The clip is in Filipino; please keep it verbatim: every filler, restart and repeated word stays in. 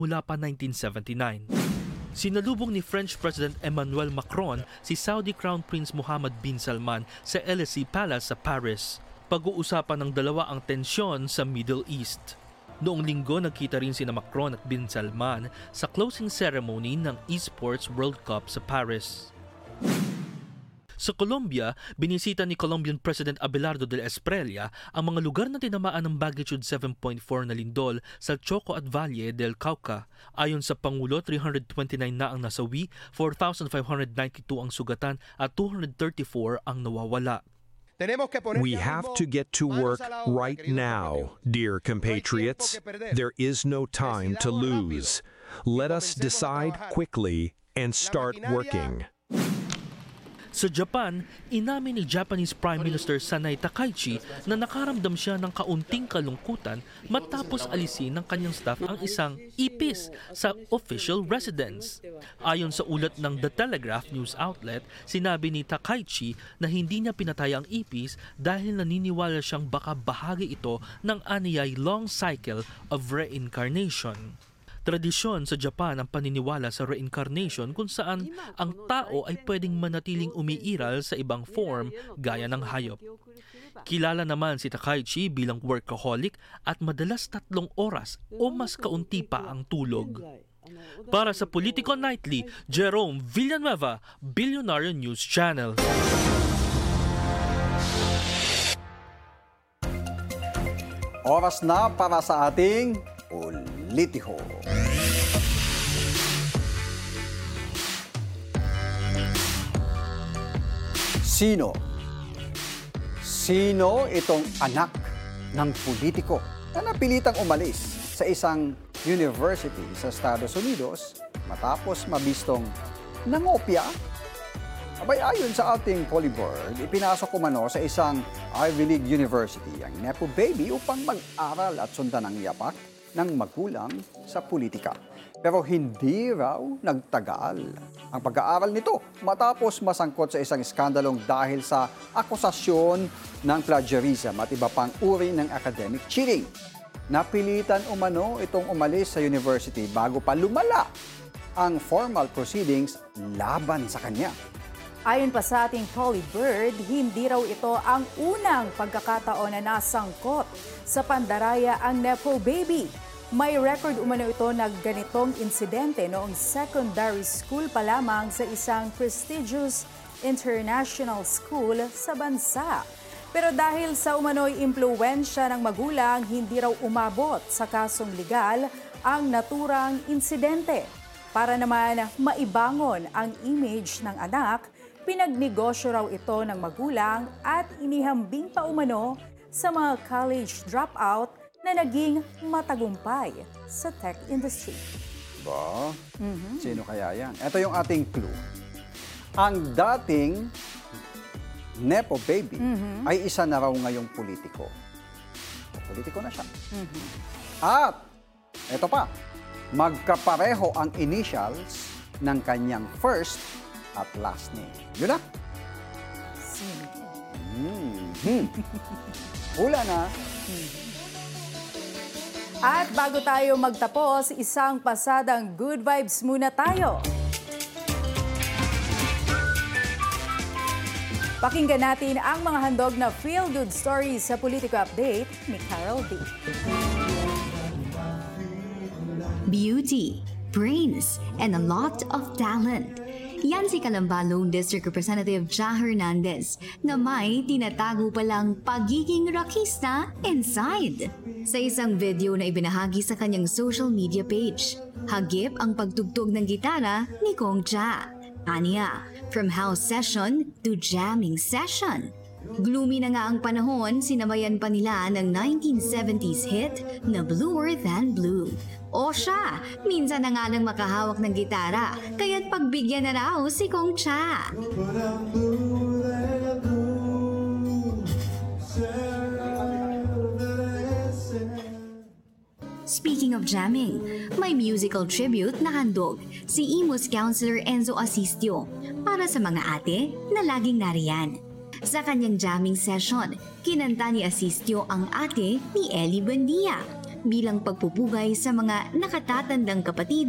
mula pa nineteen seventy-nine. Sinalubong ni French President Emmanuel Macron si Saudi Crown Prince Mohammed bin Salman sa Elysee Palace sa Paris. Pag-uusapan ng dalawa ang tensyon sa Middle East. Noong linggo, nagkita rin sina Macron at bin Salman sa closing ceremony ng Esports World Cup sa Paris. Sa Colombia, binisita ni Colombian President Abelardo del Espriella ang mga lugar na tinamaan ng magnitude seven point four na lindol sa Choco at Valle del Cauca. Ayon sa Pangulo, three hundred twenty-nine na ang nasawi, four thousand five hundred ninety-two ang sugatan at two hundred thirty-four ang nawawala. We have to get to work right now, dear compatriots. There is no time to lose. Let us decide quickly and start working. Sa Japan, inamin ni Japanese Prime Minister Sanai Takaichi na nakaramdam siya ng kaunting kalungkutan matapos alisin ng kanyang staff ang isang ipis sa official residence. Ayon sa ulat ng The Telegraph news outlet, sinabi ni Takaichi na hindi niya pinatay ang ipis dahil naniniwala siyang baka bahagi ito ng anyay long cycle of reincarnation. Tradisyon sa Japan ang paniniwala sa reincarnation kung saan ang tao ay pwedeng manatiling umiiral sa ibang form gaya ng hayop. Kilala naman si Takaichi bilang workaholic at madalas tatlong oras o mas kaunti pa ang tulog. Para sa Politico Nightly, Jerome Villanueva, Billionaire News Channel. Oras na para sa ating Politiko. Sino? Sino itong anak ng politiko na napilitang umalis sa isang university sa Estados Unidos matapos mabistong nangopya? Abay, ayon sa ating Polybird, ipinasok umano sa isang Ivy League University ang Nepo baby upang mag-aral at sundan ang yapak ng magulang sa politika. Pero hindi raw nagtagal ang pag-aaral nito matapos masangkot sa isang skandalong dahil sa akusasyon ng plagiarism at iba pang uri ng academic cheating. Napilitan umano itong umalis sa university bago pa lumala ang formal proceedings laban sa kanya. Ayon pa sa ating Polybird, hindi raw ito ang unang pagkakataon na nasangkot sa pandaraya ang Nepo baby. May record umano ito na ganitong insidente noong secondary school pa lamang sa isang prestigious international school sa bansa. Pero dahil sa umano'y impluwensya ng magulang, hindi raw umabot sa kasong legal ang naturang insidente. Para naman maibangon ang image ng anak, pinagnegosyo raw ito ng magulang at inihambing pa umano sa mga college dropout na naging matagumpay sa tech industry. Ba? Mm-hmm. Sino kaya yan? Ito yung ating clue. Ang dating Nepo baby mm-hmm. ay isa na raw ngayong politiko. O, politiko na siya. Mm-hmm. At, ito pa, magkapareho ang initials ng kanyang first at last name. Yun na. Sino? Mm-hmm. Hula na. Mm-hmm. At bago tayo magtapos, isang pasadang good vibes muna tayo. Pakinggan natin ang mga handog na feel-good stories sa Politico Update ni Carol D. Beauty, brains, and a lot of talent. Yan si Calamba Lone District Representative Ja Hernandez na may tinatago palang pagiging rockista inside. Sa isang video na ibinahagi sa kanyang social media page, hagip ang pagtugtog ng gitara ni Kong Ja. Aniya, from house session to jamming session. Gloomy na nga ang panahon, sinamayan pa nila ng nineteen seventies hit na Bluer Than Blue. O siya, minsan na nga lang makahawak ng gitara, kaya't pagbigyan na raw si Kong Cha. Speaking of jamming, may musical tribute na handog si Imus Counselor Enzo Asistio para sa mga ate na laging nariyan. Sa kanyang jamming session, kinanta ni Asistio ang ate ni Ellie Buendia. bilang pagpupugay sa mga nakatatandang kapatid